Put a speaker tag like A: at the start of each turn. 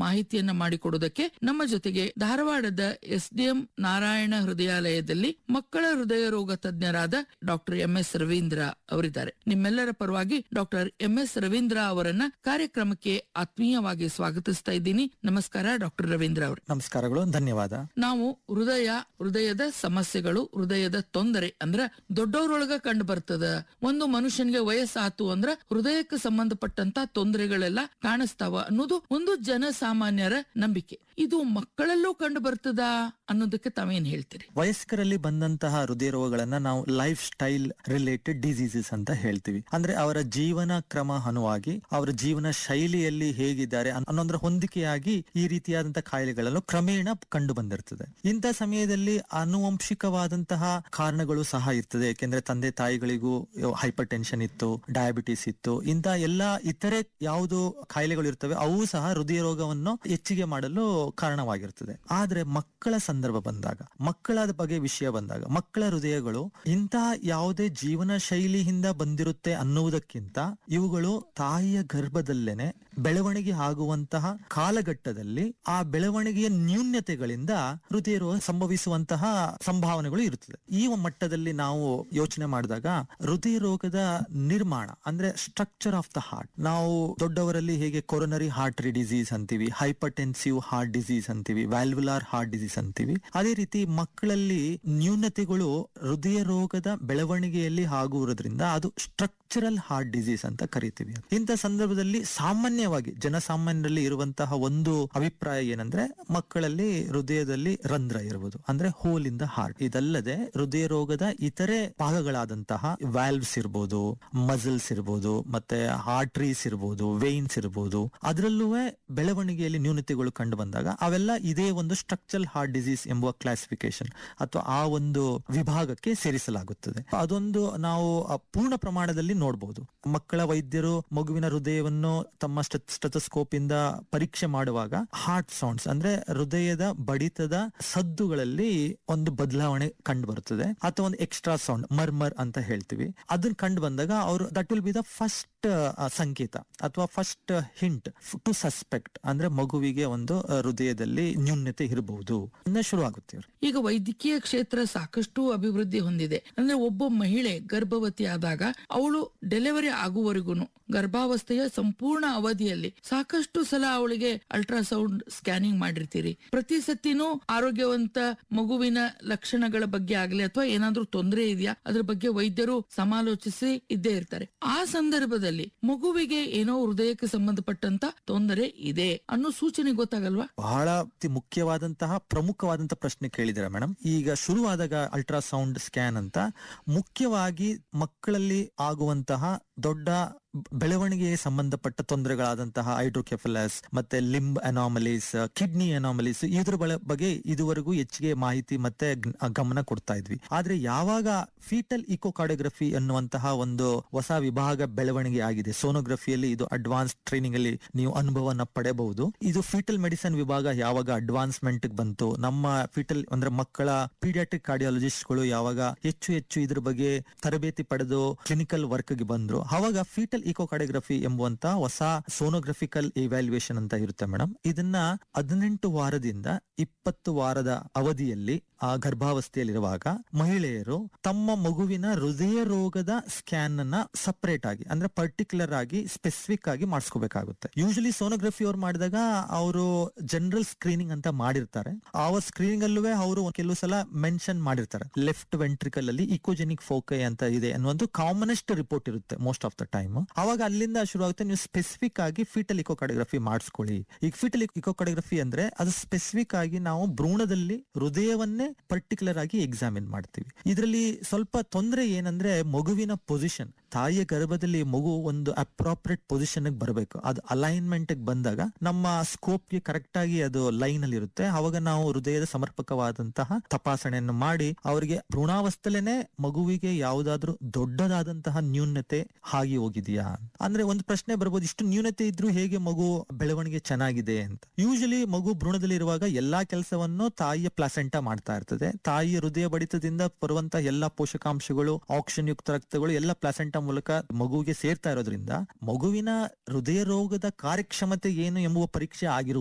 A: ಮಾಹಿತಿಯನ್ನ ಮಾಡಿಕೊಡುವುದಕ್ಕೆ ನಮ್ಮ ಜೊತೆಗೆ ಧಾರವಾಡದ SDM ನಾರಾಯಣ ಹೃದಯಾಲಯದಲ್ಲಿ ಮಕ್ಕಳ ಹೃದಯ ರೋಗ ತಜ್ಞರಾದ ಡಾಕ್ಟರ್ MS ರವೀಂದ್ರ ಅವರಿದ್ದಾರೆ. ನಿಮ್ಮೆಲ್ಲರ ಪರವಾಗಿ ಡಾಕ್ಟರ್ MS ರವೀಂದ್ರ ಅವರನ್ನ ಕಾರ್ಯಕ್ರಮಕ್ಕೆ ಆತ್ಮೀಯವಾಗಿ ಸ್ವಾಗತಿಸ್ತಾ ಇದ್ದೀನಿ. ನಮಸ್ಕಾರ ಡಾಕ್ಟರ್ ರವೀಂದ್ರ ಅವರು.
B: ನಮಸ್ಕಾರಗಳು, ಧನ್ಯವಾದ.
A: ನಾವು ಹೃದಯದ ಸಮಸ್ಯೆಗಳು, ಹೃದಯದ ತೊಂದರೆ ಅಂದ್ರ ದೊಡ್ಡವರೊಳಗ ಕಂಡು ಬರ್ತದ. ಒಂದು ಮನುಷ್ಯನಿಗೆ ವಯಸ್ಸಾತು ಅಂದ್ರ ಹೃದಯಕ್ಕೆ ಸಂಬಂಧಪಟ್ಟಂತ ತೊಂದರೆಗಳೆಲ್ಲ ಕಾಣಿಸ್ತಾವ ಅನ್ನೋದು ಒಂದು ಜನಸಾಮಾನ್ಯರ ನಂಬಿಕೆ. ಇದು ಮಕ್ಕಳಲ್ಲೂ ಕಂಡು ಬರ್ತದ ಅನ್ನೋದಕ್ಕೆ ತಾವೇನ್ ಹೇಳ್ತೀರಿ?
B: ವಯಸ್ಕರಲ್ಲಿ ಬಂದಂತಹ ಹೃದಯ ರೋಗಗಳನ್ನ ನಾವು ಲೈಫ್ ಸ್ಟೈಲ್ ರಿಲೇಟೆಡ್ ಡಿಸೀಸಸ್ ಅಂತ ಹೇಳ್ತೀವಿ. ಅಂದ್ರೆ ಅವರ ಜೀವನ ಕ್ರಮ ಅನುವಾಗಿ, ಅವರ ಜೀವನ ಶೈಲಿಯಲ್ಲಿ ಹೇಗಿದ್ದಾರೆ ಅನ್ನೋದ್ರ ಹೊಂದಿಕೆಯಾಗಿ ಈ ರೀತಿಯಾದಂತಹ ಕಾಯಿಲೆಗಳನ್ನು ಕ್ರಮೇಣ ಕಂಡು ಬಂದಿರ್ತದೆ. ಇಂಥ ಸಮಯದಲ್ಲಿ ಆನುವಂಶಿಕವಾದಂತಹ ಕಾರಣಗಳು ಸಹ ಇರ್ತದೆ. ಯಾಕೆಂದ್ರೆ ತಂದೆ ತಾಯಿಗಳಿಗೂ ಹೈಪರ್ ಟೆನ್ಷನ್ ಇತ್ತು, ಡಯಾಬಿಟಿಸ್ ಇತ್ತು, ಇಂಥ ಎಲ್ಲಾ ಇತರೆ ಯಾವುದು ಕಾಯಿಲೆಗಳು ಇರ್ತವೆ ಅವು ಸಹ ಹೃದಯ ರೋಗವನ್ನು ಹೆಚ್ಚಿಗೆ ಮಾಡಲು ಕಾರಣವಾಗಿರ್ತದೆ. ಆದ್ರೆ ಮಕ್ಕಳ ಸಂದರ್ಭ ಬಂದಾಗ, ಮಕ್ಕಳ ಬಗ್ಗೆ ವಿಷಯ ಬಂದಾಗ, ಮಕ್ಕಳ ಹೃದಯಗಳು ಇಂತಹ ಯಾವುದೇ ಜೀವನ ಶೈಲಿಯಿಂದ ಬಂದಿರುತ್ತೆ ಅನ್ನುವುದಕ್ಕಿಂತ ಇವುಗಳು ತಾಯಿಯ ಗರ್ಭದಲ್ಲೇನೆ ಬೆಳವಣಿಗೆ ಆಗುವಂತಹ ಕಾಲಘಟ್ಟದಲ್ಲಿ ಆ ಬೆಳವಣಿಗೆಯ ನ್ಯೂನ್ಯತೆಗಳಿಂದ ಹೃದಯ ರೋಗ ಸಂಭವಿಸುವಂತಹ ಸಂಭಾವನೆಗಳು ಇರುತ್ತದೆ. ಈ ಮಟ್ಟದಲ್ಲಿ ನಾವು ಯೋಚನೆ ಮಾಡಿದಾಗ ಹೃದಯ ರೋಗದ ನಿರ್ಮಾಣ ಅಂದ್ರೆ ಸ್ಟ್ರಕ್ಚರ್ ಆಫ್ ದ ಹಾರ್ಟ್, ನಾವು ದೊಡ್ಡವರಲ್ಲಿ ಹೇಗೆ ಕೊರೋನರಿ ಆರ್ಟರಿ ಡಿಸೀಸ್ ಅಂತೀವಿ, ಹೈಪರ್ ಟೆನ್ಸಿವ್ ಹಾರ್ಟ್ ಡಿಸೀಸ್ ಅಂತೀವಿ, ವ್ಯಾಲ್ವುಲಾರ್ ಹಾರ್ಟ್ ಡಿಸೀಸ್ ಅಂತೀವಿ, ಅದೇ ರೀತಿ ಮಕ್ಕಳಲ್ಲಿ ನ್ಯೂನತೆಗಳು ಹೃದಯ ರೋಗದ ಬೆಳವಣಿಗೆಯಲ್ಲಿ ಆಗುವುದರಿಂದ ಅದು ಸ್ಟ್ರಕ್ಚರಲ್ ಹಾರ್ಟ್ ಡಿಸೀಸ್ ಅಂತ ಕರಿತೀವಿ. ಇಂಥ ಸಂದರ್ಭದಲ್ಲಿ ಸಾಮಾನ್ಯವಾಗಿ ಜನಸಾಮಾನ್ಯರಲ್ಲಿ ಇರುವಂತಹ ಒಂದು ಅಭಿಪ್ರಾಯ ಏನಂದ್ರೆ ಮಕ್ಕಳಲ್ಲಿ ಹೃದಯದಲ್ಲಿ ರಂಧ್ರ ಇರುವುದು, ಅಂದ್ರೆ ಹೋಲ್ ಇನ್ ದ ಹಾರ್ಟ್. ಇದಲ್ಲದೆ ಹೃದಯ ರೋಗದ ಇತರೆ ಭಾಗಗಳಾದಂತಹ ವ್ಯಾಲ್ವ್ಸ್ ಇರ್ಬೋದು, ಮಸಲ್ಸ್ ಇರ್ಬೋದು, ಮತ್ತೆ ಆರ್ಟರೀಸ್ ಇರ್ಬೋದು, ವೇನ್ಸ್ ಇರ್ಬೋದು, ಅದರಲ್ಲೂ ಬೆಳವಣಿಗೆಯಲ್ಲಿ ನ್ಯೂನತೆಗಳು ಕಂಡು ಬಂದಾಗ ಅವೆಲ್ಲ ಇದೇ ಒಂದು ಸ್ಟ್ರಕ್ಚರಲ್ ಹಾರ್ಟ್ ಡಿಸೀಸ್ ಎಂಬುವ ಕ್ಲಾಸಿಫಿಕೇಶನ್ ಅಥವಾ ಆ ಒಂದು ವಿಭಾಗಕ್ಕೆ ಸೇರಿಸಲಾಗುತ್ತದೆ. ಅದೊಂದು ನಾವು ಪೂರ್ಣ ಪ್ರಮಾಣದಲ್ಲಿ ನೋಡಬಹುದು. ಮಕ್ಕಳ ವೈದ್ಯರು ಮಗುವಿನ ಹೃದಯವನ್ನು ತಮ್ಮ ಸ್ಟೆಥೋಸ್ಕೋಪ್ ಇಂದ ಪರೀಕ್ಷೆ ಮಾಡುವಾಗ ಹಾರ್ಟ್ ಸೌಂಡ್ಸ್ ಅಂದ್ರೆ ಹೃದಯದ ಬಡಿತದ ಸದ್ದುಗಳಲ್ಲಿ ಒಂದು ಬದಲಾವಣೆ ಕಂಡು ಬರುತ್ತದೆ, ಅಥವಾ ಒಂದು ಎಕ್ಸ್ಟ್ರಾ ಸೌಂಡ್ ಮರ್ಮರ್ ಅಂತ ಹೇಳ್ತೀವಿ. ಅದನ್ನ ಕಂಡು ಬಂದಾಗ ಅವರು that will be the first ಸಂಕೇತ ಅಥವಾ ಫಸ್ಟ್ ಹಿಂಟ್ ಟು ಸಸ್ಪೆಕ್ಟ್, ಅಂದ್ರೆ ಮಗುವಿಗೆ ಒಂದು ಹೃದಯದಲ್ಲಿ ನ್ಯೂನ್ಯತೆ ಇರಬಹುದು ಶುರು ಆಗುತ್ತೆ.
A: ಈಗ ವೈದ್ಯಕೀಯ ಕ್ಷೇತ್ರ ಸಾಕಷ್ಟು ಅಭಿವೃದ್ಧಿ ಹೊಂದಿದೆ. ಅಂದ್ರೆ ಒಬ್ಬ ಮಹಿಳೆ ಗರ್ಭವತಿ ಆದಾಗ ಅವಳು ಡೆಲಿವರಿ ಆಗುವವರೆಗೂ ಗರ್ಭಾವಸ್ಥೆಯ ಸಂಪೂರ್ಣ ಅವಧಿಯಲ್ಲಿ ಸಾಕಷ್ಟು ಸಲ ಅವಳಿಗೆ ಅಲ್ಟ್ರಾಸೌಂಡ್ ಸ್ಕ್ಯಾನಿಂಗ್ ಮಾಡಿರ್ತೀರಿ. ಪ್ರತಿ ಸತಿನೂ ಆರೋಗ್ಯವಂತ ಮಗುವಿನ ಲಕ್ಷಣಗಳ ಬಗ್ಗೆ ಆಗ್ಲಿ ಅಥವಾ ಏನಾದ್ರೂ ತೊಂದರೆ ಇದೆಯಾ ಅದ್ರ ಬಗ್ಗೆ ವೈದ್ಯರು ಸಮಾಲೋಚಿಸಿ ಇದ್ದೇ ಇರ್ತಾರೆ. ಆ ಸಂದರ್ಭದಲ್ಲಿ ಮಗುವಿಗೆ ಏನೋ ಹೃದಯಕ್ಕೆ ಸಂಬಂಧಪಟ್ಟಂತ ತೊಂದರೆ ಇದೆ ಅನ್ನೋ ಸೂಚನೆ ಗೊತ್ತಾಗಲ್ವಾ?
B: ಬಹಳ ಮುಖ್ಯವಾದಂತಹ ಪ್ರಮುಖವಾದಂತಹ ಪ್ರಶ್ನೆ ಕೇಳಿದಿರ ಮೇಡಮ್. ಈಗ ಶುರುವಾದಾಗ ಅಲ್ಟ್ರಾಸೌಂಡ್ ಸ್ಕ್ಯಾನ್ ಅಂತ ಮುಖ್ಯವಾಗಿ ಮಕ್ಕಳಲ್ಲಿ ಆಗುವಂತಹ ದೊಡ್ಡ ಬೆಳವಣಿಗೆಗೆ ಸಂಬಂಧಪಟ್ಟ ತೊಂದರೆಗಳಾದಂತಹ ಹೈಡ್ರೋಕೆಫಲಸ್ ಮತ್ತೆ ಲಿಂಬ್ ಅನಾಮಲೀಸ್, ಕಿಡ್ನಿ ಅನಾಮಲೀಸ್, ಇದ್ರ ಬಗ್ಗೆ ಇದುವರೆಗೂ ಹೆಚ್ಚಿಗೆ ಮಾಹಿತಿ ಮತ್ತೆ ಗಮನ ಕೊಡ್ತಾ ಇದ್ವಿ. ಆದ್ರೆ ಯಾವಾಗ ಫೀಟಲ್ ಇಕೋಕಾರ್ಡಿಯೋಗ್ರಫಿ ಅನ್ನುವಂತಹ ಒಂದು ಹೊಸ ವಿಭಾಗ ಬೆಳವಣಿಗೆ ಆಗಿದೆ, ಸೋನೋಗ್ರಫಿಯಲ್ಲಿ ಇದು ಅಡ್ವಾನ್ಸ್ ಟ್ರೈನಿಂಗ್ ಅಲ್ಲಿ ನೀವು ಅನುಭವನ ಪಡೆಯಬಹುದು. ಇದು ಫೀಟಲ್ ಮೆಡಿಸಿನ್ ವಿಭಾಗ ಯಾವಾಗ ಅಡ್ವಾನ್ಸ್ಮೆಂಟ್ ಬಂತು, ನಮ್ಮ ಫೀಟಲ್ ಅಂದ್ರೆ ಮಕ್ಕಳ ಪೀಡಿಯಾಟ್ರಿಕ್ ಕಾರ್ಡಿಯಾಲಜಿಸ್ಟ್ ಗಳು ಯಾವಾಗ ಹೆಚ್ಚು ಇದ್ರ ಬಗ್ಗೆ ತರಬೇತಿ ಪಡೆದು ಕ್ಲಿನಿಕಲ್ ವರ್ಕ್ ಗೆ ಬಂದ್ರು, ಅವಾಗ ಫೀಟಲ್ ಇಕೋಕಾರ್ಡಿಯೋಗ್ರಫಿ ಎಂಬುವಂತ ಹೊಸ ಸೋನೋಗ್ರಫಿಕಲ್ ಇವ್ಯಾಲ್ಯೂಯೇಷನ್ ಅಂತ ಇರುತ್ತೆ ಮೇಡಮ್. ಇದನ್ನ 18 ವಾರದಿಂದ 20 ವಾರದ ಅವಧಿಯಲ್ಲಿ ಆ ಗರ್ಭಾವಸ್ಥೆಯಲ್ಲಿರುವಾಗ ಮಹಿಳೆಯರು ತಮ್ಮ ಮಗುವಿನ ಹೃದಯ ರೋಗದ ಸ್ಕ್ಯಾನ್ ಅನ್ನ ಸಪರೇಟ್ ಆಗಿ ಅಂದ್ರೆ ಪರ್ಟಿಕ್ಯುಲರ್ ಆಗಿ ಸ್ಪೆಸಿಫಿಕ್ ಆಗಿ ಮಾಡಿಸ್ಕೋಬೇಕಾಗುತ್ತೆ. ಯೂಶಲಿ ಸೋನೋಗ್ರಫಿ ಅವ್ರು ಮಾಡಿದಾಗ ಅವರು ಜನರಲ್ ಸ್ಕ್ರೀನಿಂಗ್ ಅಂತ ಮಾಡಿರ್ತಾರೆ. ಆ ಸ್ಕ್ರೀನಿಂಗ್ ಅಲ್ಲೂ ಅವರು ಕೆಲವು ಸಲ ಮೆನ್ಷನ್ ಮಾಡಿರ್ತಾರೆ ಲೆಫ್ಟ್ ವೆಂಟ್ರಿಕಲ್ ಅಲ್ಲಿ ಇಕೋಜೆನಿಕ್ ಫೋಕೈ ಅಂತ ಇದೆ ಅನ್ನುವಂತ ಕಾಮನೆಸ್ಟ್ ರಿಪೋರ್ಟ್ ಇರುತ್ತೆ ಮೋಸ್ಟ್ ಆಫ್ ದ ಟೈಮ್. ಅವಾಗ ಅಲ್ಲಿಂದ ಶುರು ಆಗುತ್ತೆ ನೀವು ಸ್ಪೆಸಿಫಿಕ್ ಆಗಿ ಫೀಟಲ್ ಇಕೋಕಾರ್ಡಿಯೋಗ್ರಫಿ ಮಾಡಿಸ್ಕೊಳ್ಳಿ. ಈಗ ಫೀಟಲ್ ಇಕೋಕಾರ್ಡಿಯೋಗ್ರಫಿ ಅಂದ್ರೆ ಅದು ಸ್ಪೆಸಿಫಿಕ್ ಆಗಿ ನಾವು ಭ್ರೂಣದಲ್ಲಿ ಹೃದಯವನ್ನೇ ಪರ್ಟಿಕ್ಯುಲರ್ ಆಗಿ ಎಕ್ಸಾಮಿನ್ ಮಾಡ್ತೀವಿ. ಇದರಲ್ಲಿ ಸ್ವಲ್ಪ ತೊಂದರೆ ಏನಂದ್ರೆ ಮಗುವಿನ ಪೊಸಿಷನ್, ತಾಯಿಯ ಗರ್ಭದಲ್ಲಿ ಮಗು ಒಂದು ಅಪ್ರಾಪ್ರಿಯೇಟ್ ಪೊಸಿಷನ್ ಬರಬೇಕು. ಅದು ಅಲೈನ್ಮೆಂಟ್ ಬಂದಾಗ ನಮ್ಮ ಸ್ಕೋಪ್ ಗೆ ಕರೆಕ್ಟ್ ಆಗಿ ಅದು ಲೈನ್ ಅಲ್ಲಿ ಇರುತ್ತೆ. ಅವಾಗ ನಾವು ಹೃದಯದ ಸಮರ್ಪಕವಾದಂತಹ ತಪಾಸಣೆಯನ್ನು ಮಾಡಿ ಅವರಿಗೆ ಭ್ರೂಣಾವಸ್ಥೆಲೇನೆ ಮಗುವಿಗೆ ಯಾವುದಾದ್ರೂ ದೊಡ್ಡದಾದಂತಹ ನ್ಯೂನತೆ ಆಗಿ ಹೋಗಿದೆಯಾ ಅಂದ್ರೆ ಒಂದು ಪ್ರಶ್ನೆ ಬರ್ಬೋದು, ಇಷ್ಟು ನ್ಯೂನತೆ ಇದ್ರೂ ಹೇಗೆ ಮಗು ಬೆಳವಣಿಗೆ ಚೆನ್ನಾಗಿದೆ ಅಂತ. ಯೂಶಲಿ ಮಗು ಭ್ರೂಣದಲ್ಲಿ ಇರುವಾಗ ಎಲ್ಲಾ ಕೆಲಸವನ್ನು ತಾಯಿಯ ಪ್ಲಾಸೆಂಟಾ ಮಾಡ್ತಾ ಇರ್ತದೆ. ತಾಯಿಯ ಹೃದಯ ಬಡಿತದಿಂದ ಬರುವಂತಹ ಎಲ್ಲಾ ಪೋಷಕಾಂಶಗಳು, ಆಕ್ಸಿಜನ್ ಯುಕ್ತ ರಕ್ತಗಳು ಎಲ್ಲ ಪ್ಲಾಸೆಂಟಾ ಮೂಲಕ ಮಗುವಿಗೆ ಸೇರ್ತಾ ಇರೋದ್ರಿಂದ ಮಗುವಿನ ಹೃದಯ ರೋಗದ ಕಾರ್ಯಕ್ಷಮತೆ ಏನು ಎಂಬುವ ಪರೀಕ್ಷೆ ಆಗಿರುವುದು